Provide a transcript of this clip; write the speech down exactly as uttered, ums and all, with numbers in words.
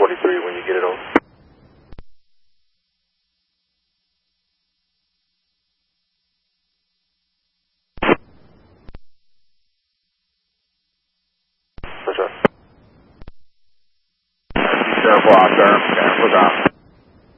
twenty-three when you get it over. Careful out there. Careful out.